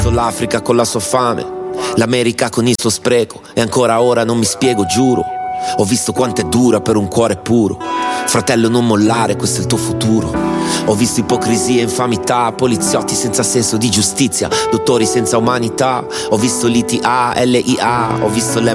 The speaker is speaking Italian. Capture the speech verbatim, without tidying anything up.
L'Africa con la sua fame, l'America con il suo spreco, e ancora ora non mi spiego, giuro. Ho visto quanto è dura per un cuore puro. Fratello, non mollare, questo è il tuo futuro. Ho visto ipocrisia e infamità, poliziotti senza senso di giustizia, dottori senza umanità. Ho visto l'I T A, L I A, ho visto l'M